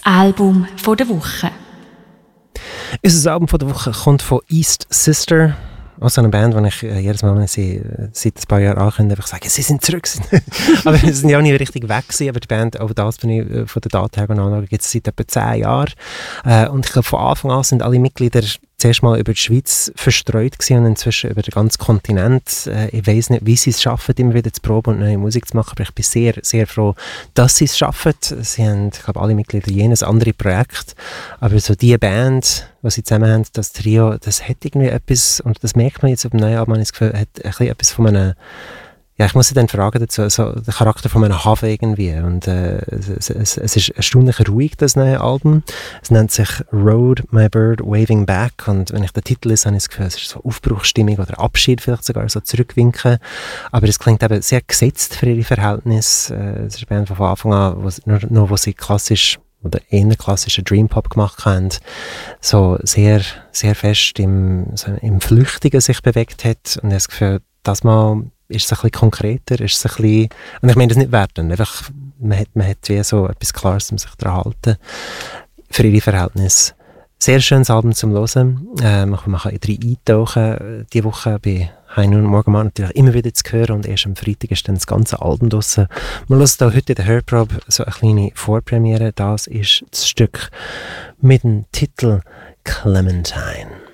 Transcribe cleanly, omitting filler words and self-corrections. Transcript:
Das Album von der Woche. Unser Album von der Woche kommt von East Sister. Also eine Band, die ich jedes Mal, wenn ich sie seit ein paar Jahren ankündige, einfach sage, sie sind zurück. Aber sie sind ja auch nie richtig weg gewesen. Aber die Band, auch das bin ich von der Daten her anschauen, gibt es seit etwa 10 Jahren. Und ich glaube, von Anfang an sind alle Mitglieder zuerst mal über die Schweiz verstreut gewesen und inzwischen über den ganzen Kontinent. Ich weiss nicht, wie sie es schaffen, immer wieder zu proben und neue Musik zu machen, aber ich bin sehr, sehr froh, dass sie es schaffen. Sie haben, ich glaube, alle Mitglieder jenes andere Projekt, aber so die Band, die sie zusammen haben, das Trio, das hat irgendwie etwas, und das merkt man jetzt auf dem neuen Album, das Gefühl, hat ein bisschen etwas von einem, ja, ich muss sie dann fragen dazu, also der Charakter von einem Hafen irgendwie. Und es ist erstaunlich ruhig, das neue Album. Es nennt sich Road, My Bird, Waving Back. Und wenn ich den Titel lese, habe ich das Gefühl, es ist so Aufbruchsstimmung oder Abschied vielleicht sogar, so zurückwinken. Aber es klingt eben sehr gesetzt für ihre Verhältnisse. Es ist eine Band von Anfang an, wo sie klassisch oder eher klassischen Dream Pop gemacht haben, so sehr, sehr fest im Flüchtigen sich bewegt hat. Und ich habe das Gefühl, das Mal ist es ein bisschen konkreter, ist es ein bisschen, und ich meine das nicht werten, einfach, man hat wie so etwas Klares, um sich daran halten, für ihre Verhältnisse. Sehr schönes Album zum Hören, man kann in 3 eintauchen, diese Woche bei Hein und Morgenmann natürlich immer wieder zu hören, und erst am Freitag ist dann das ganze Album draussen. Wir hören hier heute in der Hörprobe so eine kleine Vorpremiere, das ist das Stück mit dem Titel Clementine.